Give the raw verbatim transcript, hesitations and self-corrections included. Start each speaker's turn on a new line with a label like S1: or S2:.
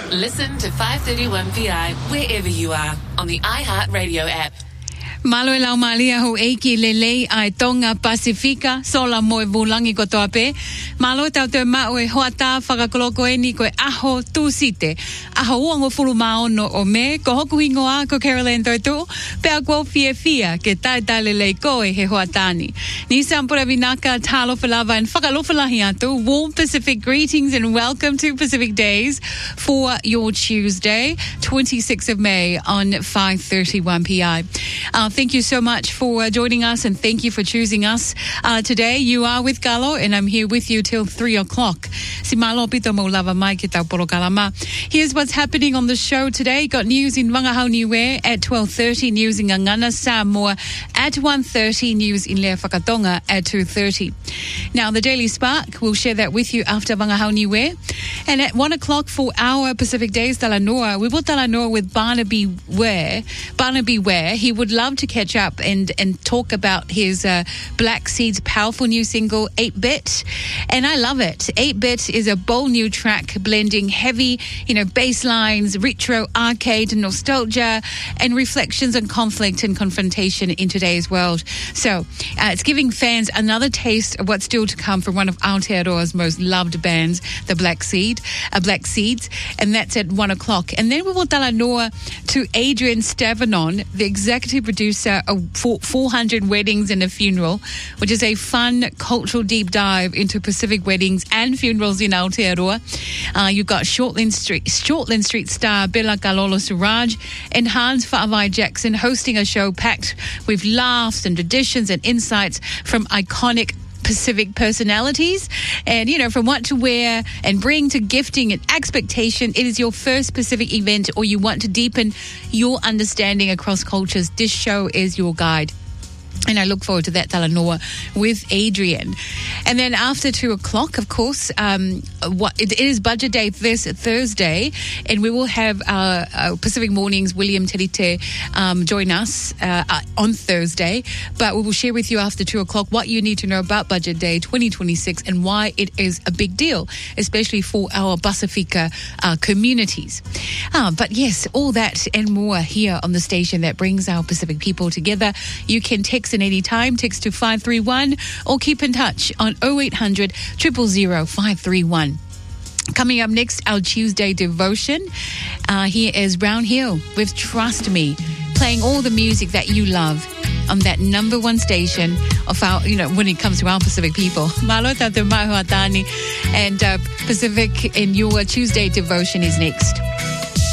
S1: Listen to five thirty-one P I wherever you are on the iHeartRadio app.
S2: Malo e lau malia ho eiki lelei ai Tonga Pasifika sola mo e vulangi ko toa pe. Malo tau te mao e hoata whakakoloko e ni koe aho tūsite. Aho uango fulu maono o me, ko hoku hingoa ko Caroline Toitu, pea kua fia fia ke tai tai lelei koe he hoatani. Ni sampura vinaka talo falava and whakalofalahi atu. Warm Pacific greetings and welcome to Pacific Days for your Tuesday, twenty-sixth of May on five thirty-one P I. Uh, Thank you so much for uh, joining us and thank you for choosing us. Uh, today you are with Galo and I'm here with you till three o'clock. Si malo pito mo lava mai ki tau poro kalama. Here's what's happening on the show today. Got news in Wangahau-Niue at twelve thirty, news in Ngangana Samoa at one thirty, news in Lea Whakatonga at two thirty. Now the Daily Spark, we'll share that with you after Wangahau-Niue. And at one o'clock for our Pacific Days Talanoa, we will Talanoa with Barnaby Ware. Barnaby Ware, he would love to catch up and, and talk about his uh, Black Seeds powerful new single, eight bit. And I love it. eight bit is a bold new track blending heavy, you know, bass lines, retro arcade, nostalgia, and reflections on conflict and confrontation in today's world. So uh, it's giving fans another taste of what's still to come from one of Aotearoa's most loved bands, the Black Seed, uh, Black Seeds. And that's at one o'clock. And then we will talanoa to Adrian Stavanon, the executive producer of four hundred Weddings and a Funeral, which is a fun cultural deep dive into Pacific weddings and funerals in Aotearoa. Uh, you've got Shortland Street, Shortland Street star Bella Kalolo Suraj and Hans Fa'avai Jackson hosting a show packed with laughs and traditions and insights from iconic Pacific personalities. And, you know, from what to wear and bring to gifting and expectation, it is your first Pacific event or you want to deepen your understanding across cultures. This show is your guide. And I look forward to that talanoa with Adrian. And then after two o'clock, of course, um, what it is budget day this Thursday, and we will have uh, uh, Pacific Mornings William Terite um, join us uh, uh, on Thursday. But we will share with you after two o'clock what you need to know about Budget Day twenty twenty-six and why it is a big deal, especially for our Pasifika uh, communities. Uh, but yes, all that and more here on the station that brings our Pacific people together. You can text in any time, text to five three one or keep in touch on oh eight hundred, zero zero zero, five three one. Coming up next, our Tuesday devotion. Uh, here is Brown Hill with Trust Me, playing all the music that you love on that number one station of our, you know, when it comes to our Pacific people. Malo tato mahuatani, and uh, Pacific in your Tuesday devotion is next.